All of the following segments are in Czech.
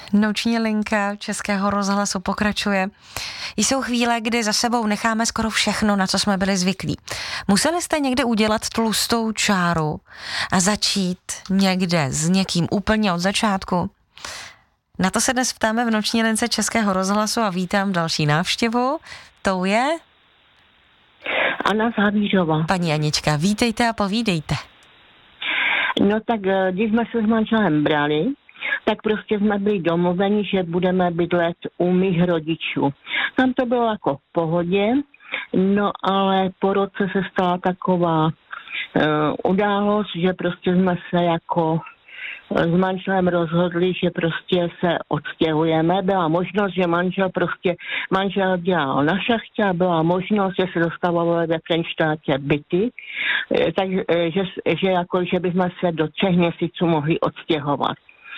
Noční linka Českého rozhlasu pokračuje. Jsou chvíle, kdy za sebou necháme skoro všechno, na co jsme byli zvyklí. Museli jste někde udělat tlustou čáru a začít někde s někým úplně od začátku? Na to se dnes ptáme v Noční lince Českého rozhlasu a vítám další návštěvu. Tou je Anna Závířová. paní Anička. Vítejte a povídejte. No tak, když jsme se s manželem brali, tak prostě jsme byli domluveni, že budeme bydlet u mých rodičů. Tam to bylo jako v pohodě, no ale po roce se stala taková událost, že prostě jsme se jako s manželem rozhodli, že prostě se odstěhujeme. Byla možnost, že manžel dělal na šachtě a byla možnost, že se dostávalo ve Frenštátě byty, takže že bychom se do 3 měsíců mohli odstěhovat.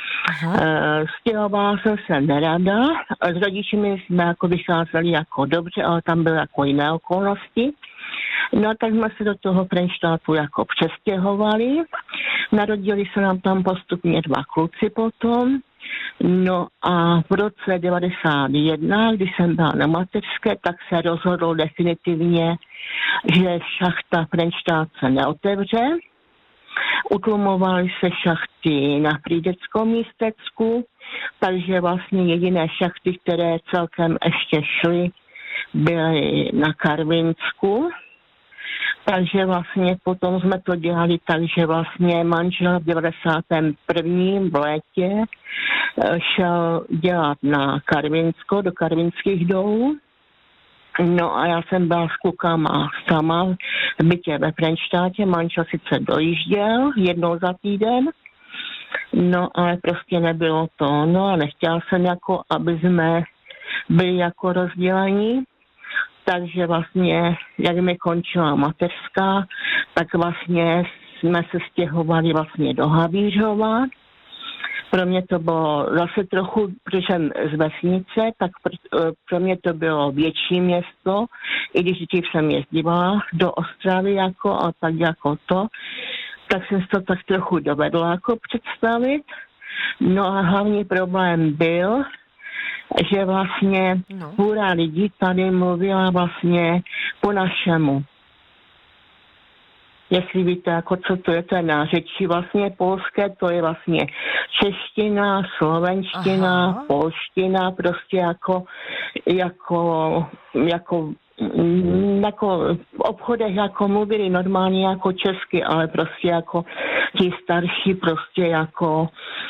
Stěhovala jsem se nerada, s rodiči jsme jako vycházeli jako dobře, ale tam byly jako jiné okolnosti. No tak jsme se do toho Frenštátu jako přestěhovali. Narodili se nám tam postupně 2 kluci potom. No a v roce 91, když jsem byla na mateřské, tak se rozhodl definitivně, že šachta Frenštát se neotevře. Utlumovaly se šachty na Frýdeckom místecku, takže vlastně jediné šachty, které celkem ještě šly, byly na Karvinsku. Takže vlastně potom jsme to dělali tak, že vlastně manžel v 91. v létě šel dělat na Karvinsko, do Karvinských dolů. No a já jsem byla s klukama sama v bytě ve Frenštátě, manžel sice dojížděl jednou za týden, no ale prostě nebylo to, no a nechtěla jsem jako, aby jsme byli jako rozdělení. Takže vlastně, jak mi končila mateřská, tak vlastně jsme se stěhovali vlastně do Havířova. Pro mě to bylo zase trochu, protože jsem z vesnice, tak pro mě to bylo větší město, i když dřív jsem jezdila do Ostravy jako a tak jako to, tak jsem si to tak trochu dovedla jako představit. No a hlavní problém byl, že vlastně půra lidí tady mluvila vlastně po našemu. Jestli víte, jako co to je nářečí vlastně polské, to je vlastně čeština, slovenština, polština, prostě jako v obchodech jako mluvili normálně jako česky, ale prostě jako ti starší prostě jako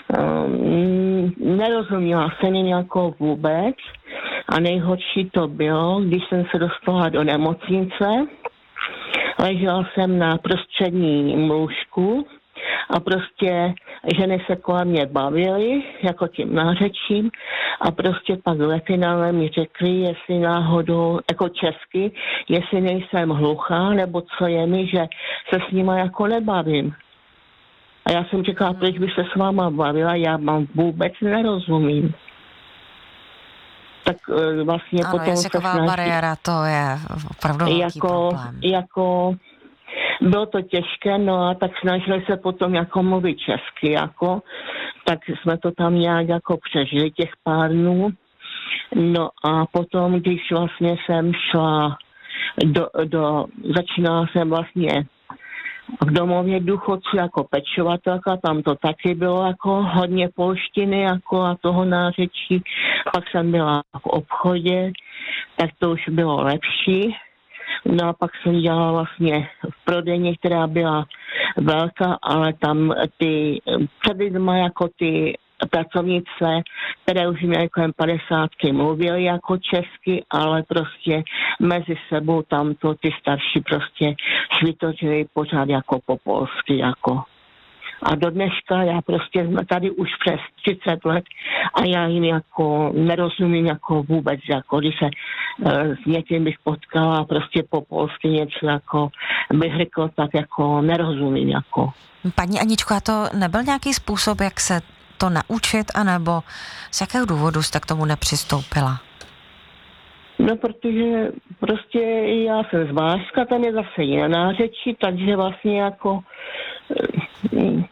nerozuměla se jim jako vůbec. A nejhorší to bylo, když jsem se dostala do nemocnice, ležela jsem na prostředním lůžku a prostě ženy se kolem mě bavily, jako tím nářečím, a prostě pak ve finále mi řekli, jestli náhodou, jako česky, jestli nejsem hluchá, nebo co je mi, že se s nima jako nebavím. A já jsem říkala, proč by se s váma bavila, já vám vůbec nerozumím. Tak vlastně ano, potom jazyková bariéra, to je opravdu velký problém. Bylo to těžké, no a tak snažili se potom jako mluvit česky, jako, tak jsme to tam nějak jako přežili těch pár dnů. No a potom, když vlastně jsem šla začínala jsem vlastně v domově důchodců jako pečovatelka, tam to taky bylo jako hodně polštiny jako a toho nářečí. Pak jsem byla v obchodě, tak to už bylo lepší. No a pak jsem dělala vlastně v prodejně, která byla velká, ale tam ty před lidma jako ty pracovnice, které už měly kolem 50, mluvily jako česky, ale prostě mezi sebou tamto ty starší prostě švitořili pořád jako po polsky jako. A do dneška já prostě jsme tady už přes 30 let a já jim jako nerozumím jako vůbec, jako když se s někým bych potkala prostě po polsky něco jako bych řekl, tak jako nerozumím jako. Paní Aničko, a to nebyl nějaký způsob, jak se to naučit, anebo z jakého důvodu jste k tomu nepřistoupila? No, protože prostě já jsem z Vážska, tam je zase jiná nářečí, takže vlastně jako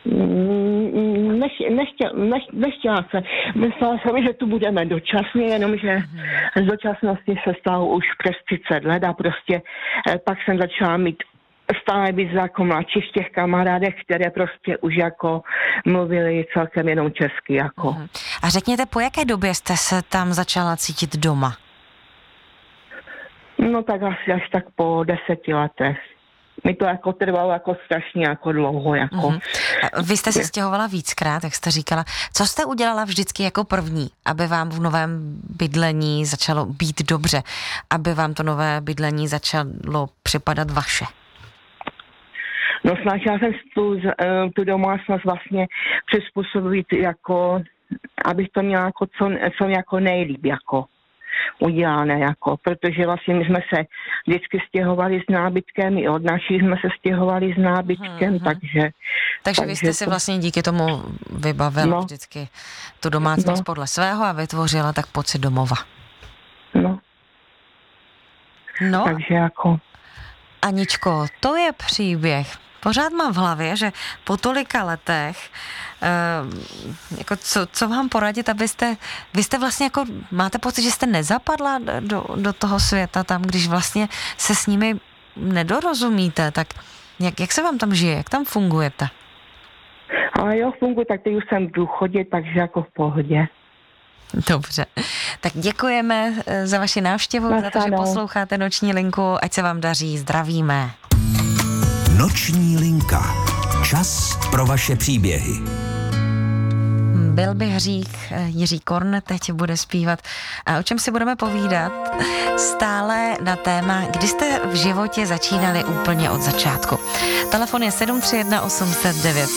Nechtěla se. Myslela jsem, že tu budeme dočasně, jenomže z dočasnosti se stalo už přes 30 let a prostě pak jsem začala mít stále víc jako mladších těch kamarádek, které prostě už jako mluvili celkem jenom česky. Jako. A řekněte, po jaké době jste se tam začala cítit doma? No tak asi až tak po 10 letech. Mi to jako trvalo jako strašně jako dlouho. Jako. Vy jste se stěhovala víckrát, jak jste říkala. Co jste udělala vždycky jako první, aby vám v novém bydlení začalo být dobře? Aby vám to nové bydlení začalo připadat vaše? No snažila jsem tu domácnost vlastně přizpůsobit jako, abych to měla jako co jako nejlíp jako udělané, jako, protože vlastně my jsme se vždycky stěhovali s nábytkem, i od našich jsme se stěhovali s nábytkem, Takže vy jste si vlastně díky tomu vybavila vždycky tu domácnost podle svého a vytvořila tak pocit domova. No. Takže jako... Aničko, to je příběh. Pořád mám v hlavě, že po tolika letech, jako co vám poradit, vy jste vlastně jako, máte pocit, že jste nezapadla do toho světa tam, když vlastně se s nimi nedorozumíte, tak jak se vám tam žije, jak tam fungujete? Ale jo, funguje, tak teď už jsem v důchodě, takže jako v pohodě. Dobře, tak děkujeme za vaši návštěvu, za to, že posloucháte Noční linku, ať se vám daří, zdravíme. Noční linka. Čas pro vaše příběhy. Byl by hřích, Jiří Korn teď bude zpívat. A o čem si budeme povídat? Stále na téma, kdy jste v životě začínali úplně od začátku. Telefon je 731 800 900.